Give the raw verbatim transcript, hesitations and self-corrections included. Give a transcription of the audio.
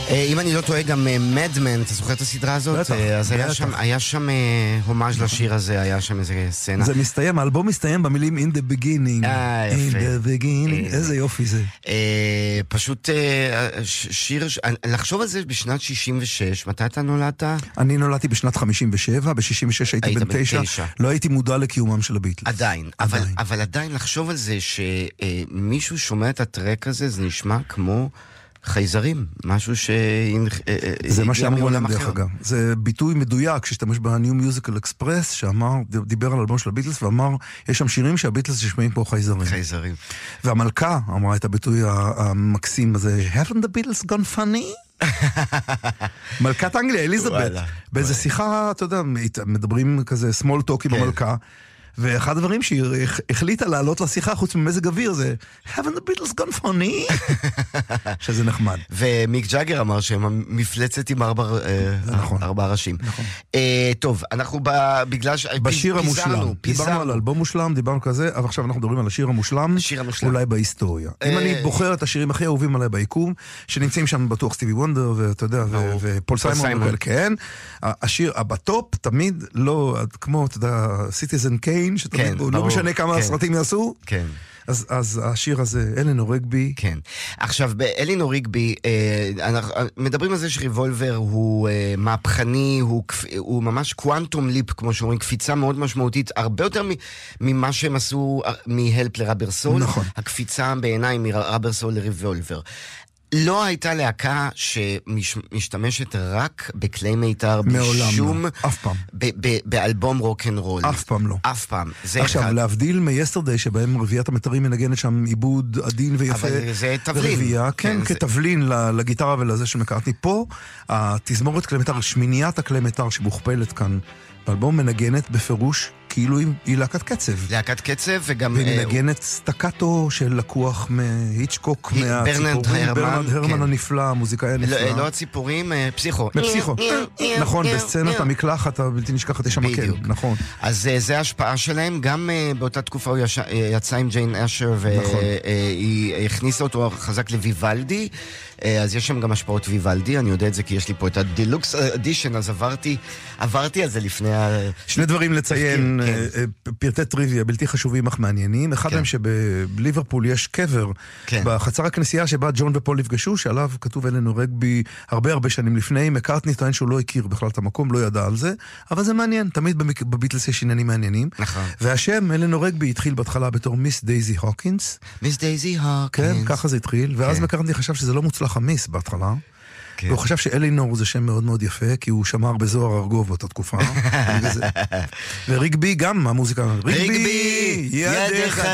אם אני לא טועה, גם מדמן, אתה זוכר את הסדרה הזאת? בטח, אז היה בטח. שם, היה שם הומאז' לשיר הזה, היה שם איזה סצנה. זה מסתיים, האלבום מסתיים במילים In the beginning. אה, In יפה. the beginning, אה. איזה יופי זה. אה, פשוט אה, ש- שיר, ש- לחשוב על זה בשנת שישים ושש, מתי אתה נולדת? אני נולדתי בשנת חמישים ושבע, ב-שישים ושש הייתי היית בן בן תשע, תשע. לא הייתי מודע לקיומם של הביטלס. עדיין, אבל, עדיין. אבל עדיין לחשוב על זה שמישהו שומע את הטרק הזה, זה נשמע כמו חייזרים, משהו ש... זה מה שאמרו להם דרך אגב. זה ביטוי מדויק שהשתמש בניו מיוזיקל אקספרס, שאמר, דיבר על אלבום של הביטלס, ואמר, יש שם שירים שהביטלס ששמעים פה חייזרים. חייזרים. והמלכה אמרה את הביטוי המקסים הזה, haven't the Beatles gone funny? מלכת אנגליה, אליזבת. וואלה, באיזה וואלה. שיחה, אתה יודע, מדברים כזה small talk עם כן. המלכה, ואחד הדברים שהיא החליטה לעלות לשיחה חוץ ממזג אוויר זה haven't the Beatles gone funny? שזה נחמד. ומיק ג'אגר אמר שהם המפלצת עם ארבע, אה, נכון. ארבע ראשים. נכון. אה, טוב, אנחנו ב, בגלל ש... בשיר פיזרנו, המושלם. דיברנו פיזרנו. על אלבום מושלם, דיברנו כזה, אבל עכשיו אנחנו מדברים על השיר המושלם, השיר המושלם. אולי בהיסטוריה. אם אה, אני בוחר את השירים הכי אהובים עליי ביקום, שנמצאים שם בטוח סטיבי וונדר, ואתה יודע, ו- ברור. ופול סיימון, סיימון. וכאלה, כן. השיר בטופ תמיד לא, כמו, אתה יודע, סיטיזן קיין, שתמיד, כן, לא ברור. משנה כמה כן. סרטים יעשו, כן. אז, אז השיר הזה, אלינור רגבי, כן. עכשיו, באלינור ריגבי, אה, אנחנו מדברים על זה שריבולבר הוא אה, מהפכני, הוא, קפ- הוא ממש קוואנטום ליפ, כמו שאומרים, קפיצה מאוד משמעותית, הרבה יותר מ- ממה שהם עשו אה, מהלפ לראבר סול. נכון. הקפיצה בעיניי מראבר סול לריבולבר. לא הייתה להקה שמשתמשת רק בכלי מיתר, מעולם בשום... לא, אף פעם. ב- ב- באלבום רוק'נ'רול. אף פעם לא. אף פעם. זה עכשיו, אחד. להבדיל מ-Yesterday, שבהם רביעיית המתרים מנגנת שם עיבוד עדין ויפה. אבל זה תבלין. ורביעייה, כן, כן, זה- כתבלין ל- לגיטרה ולזה של מקארטני. פה, התזמורת כלי מיתר, שמיניית הכלי מיתר שמוכפלת כאן, באלבום מנגנת בפירוש כאילו היא, היא להקת קצב. להקת קצב וגם... והיא אה, מנגנת סטקטו של לקוח מהיצ'קוק, היא- ברנרד מהציפורים, הרמן, ברנרד הרמן כן. הנפלא, המוזיקאי הנפלא. לא, לא הציפורים, אה, פסיכו. בפסיכו. נכון, בסצנת המקלחת הבלתי נשכחת יש שם מקל, בדיוק. נכון. אז אה, זה ההשפעה שלהם, גם אה, באותה תקופה הוא יש- אה, יצא עם ג'יין אשר, נכון. והיא הכניסה אותו חזק לויוולדי, אה, אז יש שם גם השפעות ויוולדי, אני יודע את זה כי יש לי פה את הדילוקס אדישן, אז עברתי, עברתי על זה לפני ה... שני דברים לציין, כן. אה, אה, פרטי טריוויה בלתי חשובים אך מעניינים. אחד כן. מהם שבליברפול יש קבר כן. בחצר הכנסייה שבה ג'ון ופול נפגשו, שעליו כתוב אלינור רגבי הרבה הרבה שנים לפני. מקארטני טוען שהוא לא הכיר בכלל את המקום, לא ידע על זה, אבל זה מעניין, תמיד במק- בביטלס יש עניינים מעניינים. נכון. והשם אלינור רגבי התחיל בהתחלה בתור מיס דייזי הוקינס, מיס דייזי כן, הוקינס. ככה זה התחיל, ואז כן. מקארטני חשב שזה לא מוצלח המיס בהתחלה. כן. והוא חשב שאלינור זה שם מאוד מאוד יפה, כי הוא שמר בזוהר ארגוב באותה תקופה. וזה- וריגבי גם, המוזיקה. ריגבי, ידיך